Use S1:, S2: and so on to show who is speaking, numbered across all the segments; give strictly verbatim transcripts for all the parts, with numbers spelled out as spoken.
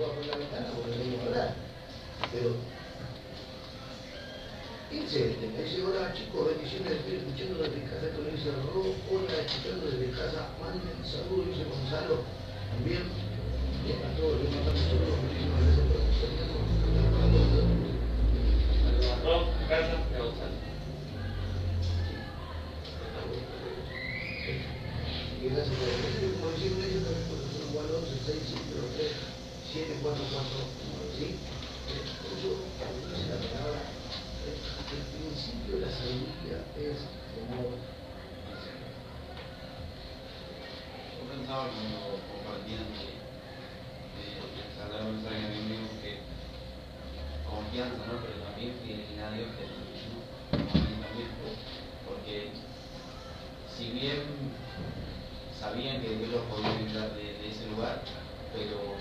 S1: puedo abrir la ventana porque no tengo que hablar. Pero él se detenga y dice, hola chicos, bendiciones, estoy escuchando desde casa, esto le dice Ro, hola, escuchando desde casa, manden saludos, dice Gonzalo, bien, bien a todos, les mandamos saludos, muchísimas gracias por acompañarnos.
S2: Ro, casa, y a Gonzalo.
S1: Y gracias por el como decía ellos también por el igual once, seis, cinco, tres, siete, cuatro, cuatro, ¿sí? Por eso, dice la palabra, el principio de la sabiduría es como...
S3: Yo pensaba cuando compartían de, de, de sacar un mensaje a mi amigo que confianza, ¿no? Pero también fidelidad a Dios, que ¿no? Como a mí también, porque si bien sabían que Dios los podía librar de, de ese lugar, pero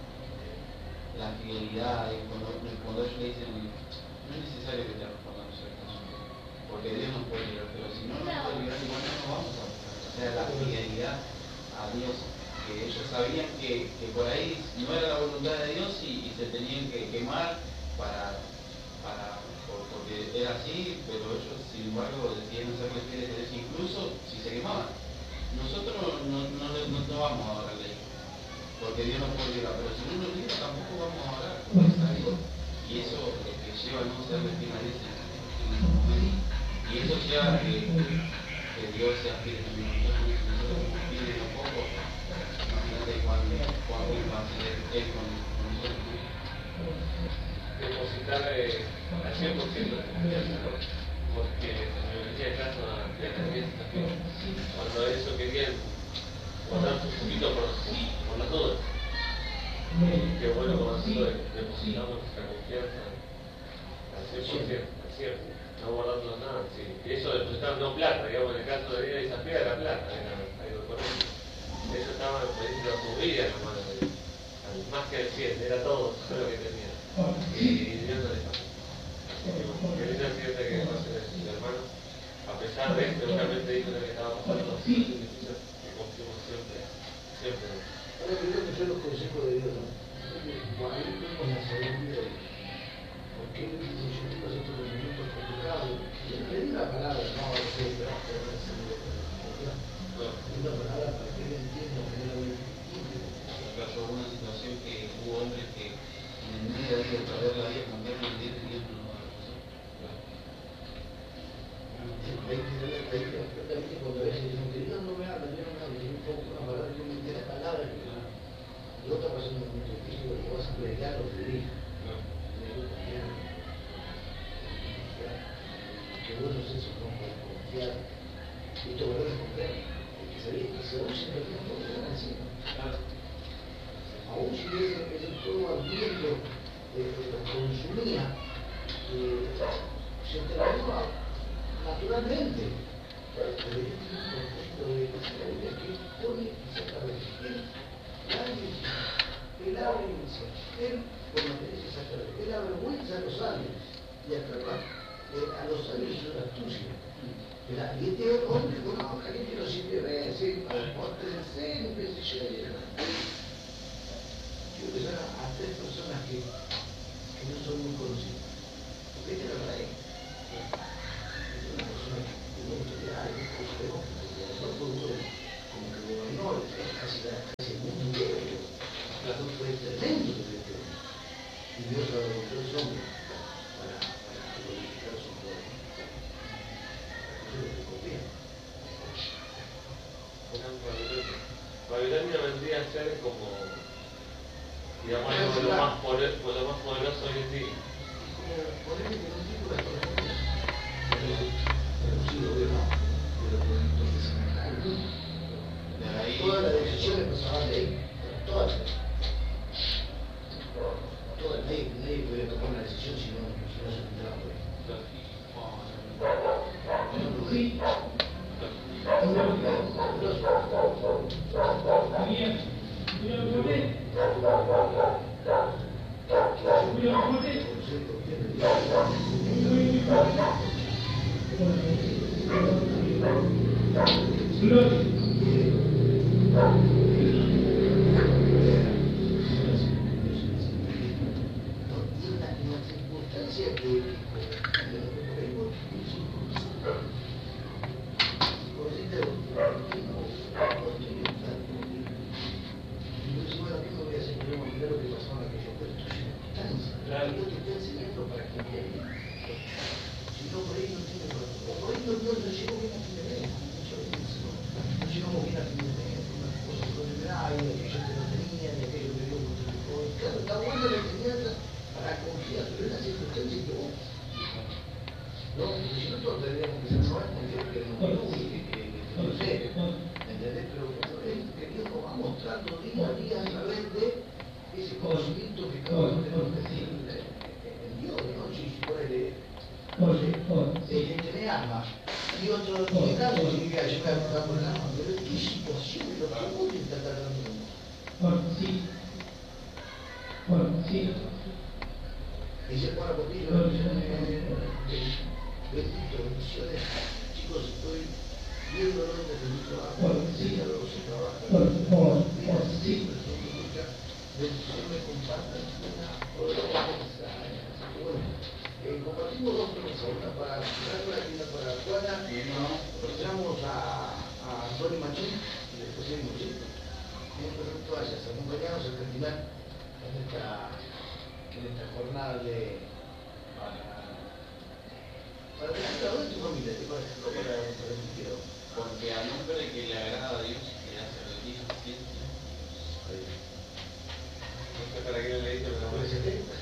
S3: la fidelidad, cuando, cuando ellos le dicen, no es necesario que te respondamos ciertas cosas, porque Dios nos puede librar, pero si no nos puede librar, igual no nos vamos a buscar. O sea, la fidelidad a Dios, que ellos sabían que, que por ahí no era la voluntad de Dios y, y se tenían que quemar para, para por, porque era así, pero ellos sin embargo decidieron ser fieles a Dios, incluso si se quemaban. Nosotros no, no, no, no vamos a orar de ellos, porque Dios nos puede librar, pero si no nos libra tampoco vamos a orar, porque está Dios. Y eso es que lleva a no ser finales en el momento. Y eso lleva a que, que Dios sea fiel en nosotros. Nosotros somos fieles en lo poco, imagínate cuando va a ser Él con nosotros.
S2: Depositar eh, al cien por ciento de confianza, ¿no? Porque en la Universidad de Casa de la Iglesia también, cuando eso querían guardar un poquito por sí, por las dudas. Y qué bueno con nosotros depositamos nuestra confianza al cien por ciento, al cien por ciento, no guardando nada. Sí. Y eso depositaban no plata, digamos, en el caso de Vida y Zafira era plata, era algo correcto. Ellos estaban poniendo su vida nomás, más que el cien, era todo lo que tenían. Y Dios no les pasó. Que lindo accidente que pasó el hermano, a pesar de esto, realmente dijo lo que estaba pasando, que confiamos siempre, siempre.
S1: Ahora creo que son los consejos de Dios, ¿no? Cuando ahí vemos la sabiduría de Dios. Porque Él dice, yo te paso estos momentos complicados. Y Él le dio la palabra, no a usted, pero a usted, le dio la palabra para que Él entienda que Él había entiende.
S3: Pasó una situación que hubo hombres que en el medio de perder la vida cambiaron el día y Dios no lo va a pasar.
S1: Cuando a veces dicen que Dios no me habla, Dios no me habla, y un poco una palabra, yo me entiendo la palabra, y otra persona me dice, tío, lo vas a predicar lo que dije. Qué bueno es eso, ¿no? Para confiar. Y estos valores confiar. El que sabía que si aún se perdía todo, era encima. Aún si ese, ese todo ambiente eh, los consumía, eh, se terminó naturalmente. Pero yo tengo un concepto de la Biblia que pone y saca de él. Nadie, él abre y dice, él por la derecha saca de él avergüenza a los sabios y acaba eh, a los sabios es una astucia. ¿Verdad? Y este hombre conozco a alguien que no sirve a veces, transportes en serio, qué sé yo, yo creo que son a tres personas que, que no son muy conocidas. Porque este era para él. Es una persona que no quiere algo, que sabemos que no fue uno como que gobernó casi, casi el mundo entero. Las dos fue tremendo de este hombre. Y Dios ha dado a los hombres para, para glorificar su poder. Eso es lo que confía.
S2: Babilonia vendría a ser como, digamos, algo lo más, poder, lo más poderoso hoy en día.
S1: Como poder que no tiene la economía, pero sí lo veo, pero por el toque central. Todas las decisiones pasaban de ahí, todas. Todas, nadie, nadie podía tomar una decisión si no, si no se encontraba por ahí. Sí. para que yo te esté enseñando para que entiendas. Si no, por ahí no tiene problema. Por ahí no, no, no llego bien a fin de mes, mucho mismo. No llegamos bien a fin de mes, una cosa con el horario, que yo te lo tenía, de aquello que yo multiplicó. Claro, está buena la enseñanza para confiar, pero es la circunstancia que vos. No, porque si no todos tendríamos que ser más confiar que no que, que, que, que no sé, ¿me entendés? Pero es que Dios nos va mostrando día a día a través de ese conocimiento que cada uno tenemos que decir en Dios, ¿no? Si ponele, no sé, el que tiene alma, y otro tiene caso, significa que yo me voy a buscar por el alma, pero ¿en qué situación lo que vos te está tratando?
S4: Bueno, sí. Bueno, sí.
S1: Dice Juan Apotillo, bendito, bendiciones. Chicos, estoy viendo dónde es mi trabajo, sí, a los que trabajan. Mira, sí, bendiciones me compartan una poderosa. Bueno, eh, compartimos dos cosas, una para Carla y una para Juana. Entramos a, a Antonio Machín y después seguimos, ¿sí? Mientras no vayas, acompañados al terminar en esta, en esta jornada de... Para dejarlo de tu familia, te para dejarlo para, para el quiero.
S3: Porque a nombre de que le agrada a Dios y hace rendir ciencia.
S2: No sé para qué le dice, pero no puede ser.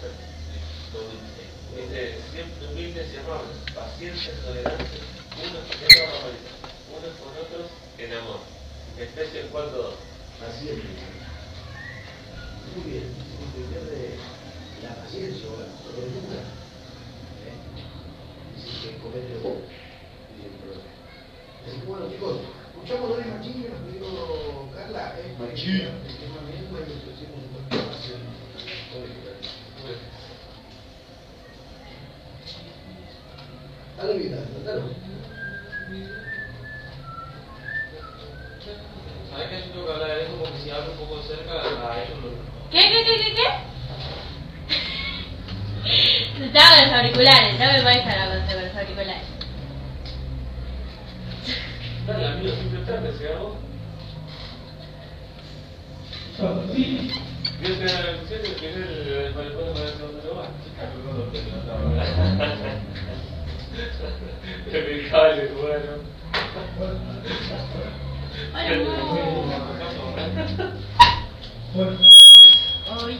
S2: Dice, siempre humildes y amables, pacientes, tolerantes, unos que no amabilidad, unos con otros en amor, especial cuando
S1: Paciente. Muy bien, sin pierde la paciencia o la ternura. ¿Eh? Dice que comete error. Así que bueno, chicos, escuchamos Dori Machín que nos pidió Carla. Es Machín. El tema mismo y le ofrecimos un buen espacio. Dale vida, dale.
S3: ¿Sabes que yo tengo que hablar de eso? Porque si hablo un poco cerca, a ellos lo...
S5: ¿Qué, qué, qué, qué, qué? Estaba con los auriculares, no me vais a hablar con los auriculares.
S2: dale, amigo, siempre tarde, ¿sí hago?
S4: Sí.
S2: Dios te da la bendición y que es el balcón para ver dónde lo va. El cable, bueno.
S5: Ay, no.
S4: Bueno.
S5: Ay.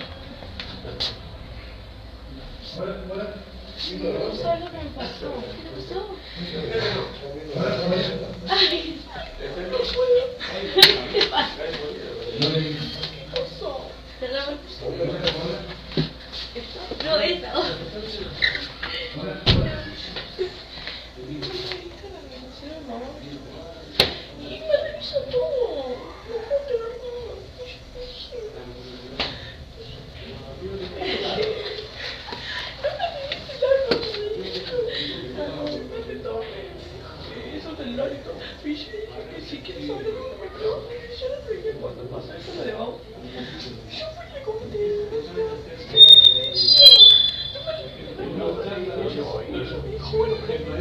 S4: Hola, hola.
S5: No sabes lo que me pasó. ¿Qué te pasó?
S4: Hola, hola.
S5: Ay. ¿Qué te pasa? ¿Qué pasó? ¿Te la No, esa. Y me revisa todo. No puedo tener nada. Eso del lorito. Y yo dije que si quieres saber lo que me pregunté, yo le dije cuando pasa eso me debajo. Yo fui y le comenté. Bueno,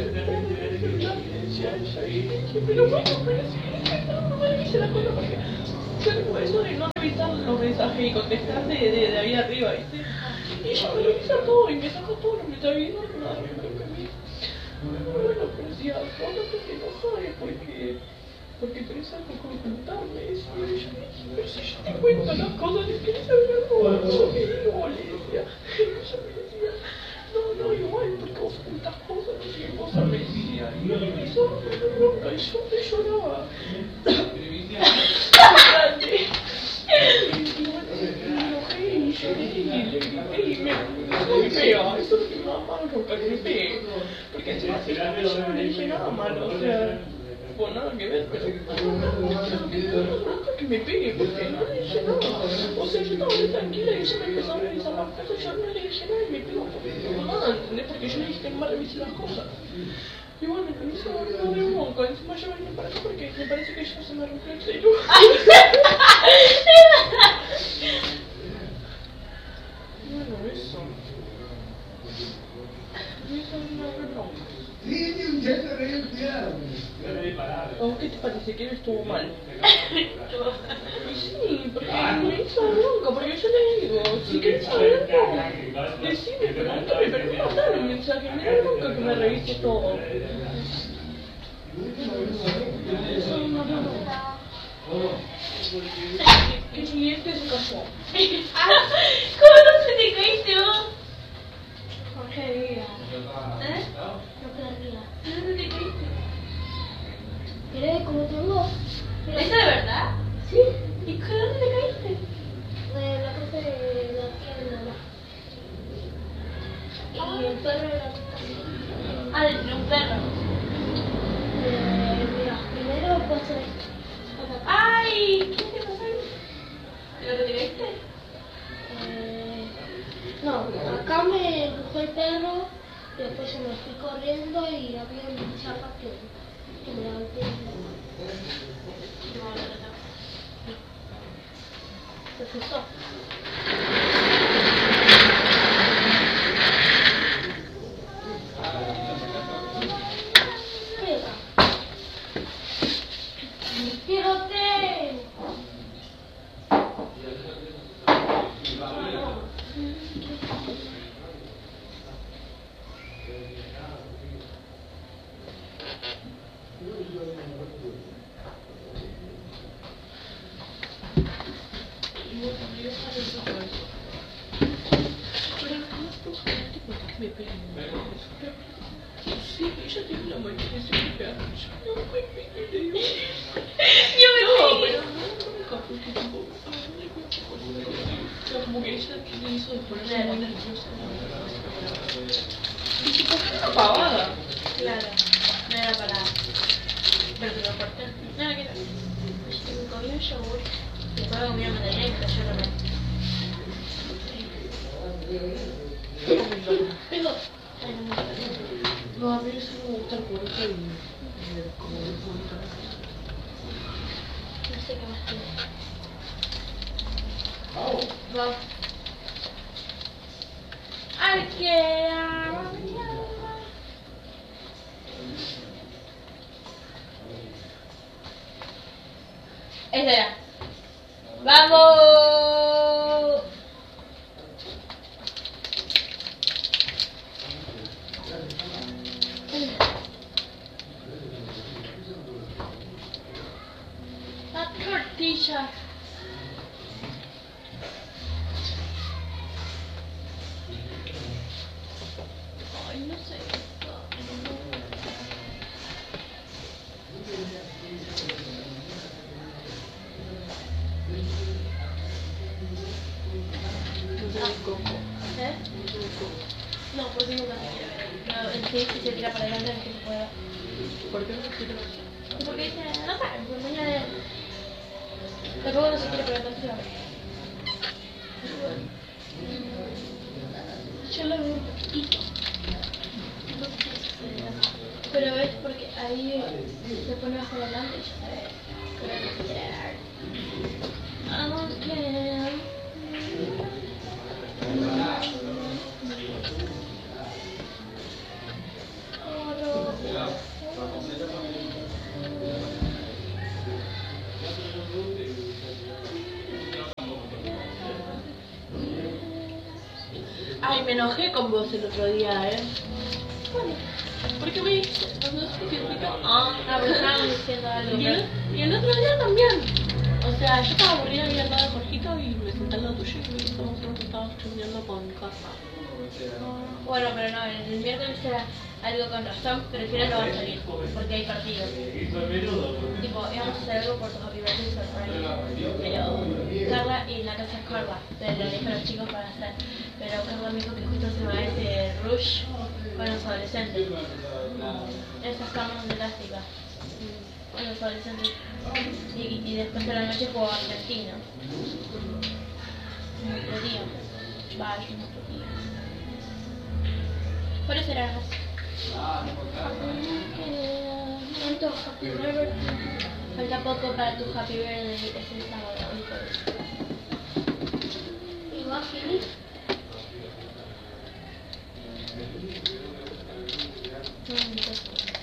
S5: pero bueno, pero si quieres no me revise la cosa porque yo tengo eso de no revisar los mensajes y contestar de, de, de ahí arriba, ¿viste? Y ella me revisa todo y me saca todo, no me está viendo nada, yo creo que a mí. Bueno, pero si a fondo te enojas es porque, porque tenés algo que ocultarme, y yo le dije, pero si yo te cuento las cosas, ¿les querés saber algo? Yo me digo, le decía, ella me decía, no, no, igual, porque vos ocultas cosas, no sé qué cosa me decía, y yo me hizo una bronca, y yo te lloraba. Grande. Y bueno, me enojé y lloré y le grité y me, me pega, eso es lo que me da más bronca, que me pegue. Porque encima si yo no le dije nada malo, o sea, pues nada que ver, pero lo que me da más bronca es que me pegue, porque no le dije nada. O sea, yo estaba muy tranquila y ella me empezó a revisar las cosas, yo no le dije nada y me pegó por nada, ¿entendés? Porque yo le dije que no me revise las cosas. Y bueno, me hizo no de bronca, encima yo venía para acá porque me parece que ya se me rompió el celu. Bueno, eso. Eso es una bronca.
S1: Sí, un gesto de
S2: Yo le di parada.
S5: Aunque te parece que no estuvo mal? Y sí, porque me hizo bronca, porque yo le digo, si querés saberlo, decime, pregúntame, pero no mandar un mensaje, me da bronca que me revise todo. Eso es una bronca. Que mi este se casó.
S6: ¿Cómo no se te caíste vos? Jorge Villa. ¿Eh? No querría. ¿Dónde te caíste?
S7: Miré como tu voz.
S6: ¿Eso de verdad?
S7: Sí,
S6: ¿Y dónde te caíste?
S7: de la casa de la tía de mamá. Y el perro era así.
S6: Ah, de un perro.
S7: Eh, mira, primero pasó esto.
S6: ¡Ay! ¿Qué te pasó ahí? ¿De lo que te caíste?
S7: Eh, no, acá me empujó el perro, y después yo me fui corriendo y había una chapa que, que me levanté. Se asustó.
S6: ¡Quirote!
S5: Me pegó. Sí, ella tiene una manía de se pegar. Yo no me pegué, le digo.
S6: Yo me
S5: No,
S6: pegué.
S5: pero nunca fue tipo. O sea, como que ella le hizo de ponerse muy nerviosa. Y tipo, fue una pavada.
S6: Claro, no era para... Pero te lo corté. No, ¿qué tal? Me comí un yogur. Después me comí una mandarina y me cayó la mano.
S5: Pero,
S6: Ay, no me gusta.
S5: no, a mí eso no me gusta el poroto y como de pública.
S6: No sé qué más tiene. Va. Arquera. Esta era. ¡Vamos! La tortilla. Ay, no sé. ¿Eh? No, porque nunca se quiere ver. No, el que se tira para adelante es que se pueda.
S5: ¿Por qué no se quiere ver?
S6: Porque dice, no sé, por mañana de... Tampoco no se quiere para adelante. Yo lo veo un poquitito. Pero es porque ahí se pone bajo adelante y ya se ve. Pero no se quiere ver. Aunque...
S5: Ay, me enojé con vos el otro día, ¿eh?
S6: Bueno,
S5: Porque me dijiste, cuando expliqué, expliqué, ah,
S6: ah, pero estábamos diciendo algo.
S5: y el, y el otro día también. O sea, yo estaba aburrida ahí al lado de Jorgito y me senté al lado tuyo y estamos estábamos chusmeando con casa.
S6: Bueno, pero no, el miércoles era algo con razón, pero al final no va a salir, porque hay partidos. Tipo, íbamos a hacer algo por tu Happy Birthday Surprise, pero Carla, y en la casa de Carla, pero le dije a los chicos para hacer, pero Carla me dijo que justo se va a ese rush con los adolescentes, esas camas elásticas, con los adolescentes, y, y después de la noche jugó Argentina. Un otro día, va, un otro día. Por eso era así.
S7: ¿Cuánto happy birthday?
S6: Falta poco para tu Happy Birthday, es el sábado.
S7: ¿Y va a finir?
S6: No, no, no.